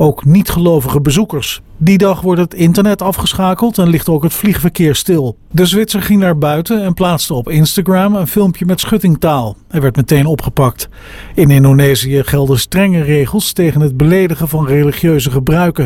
Ook niet-gelovige bezoekers. Die dag wordt het internet afgeschakeld en ligt ook het vliegverkeer stil. De Zwitser ging naar buiten en plaatste op Instagram een filmpje met schuttingtaal. Hij werd meteen opgepakt. In Indonesië gelden strenge regels tegen het beledigen van religieuze gebruiken.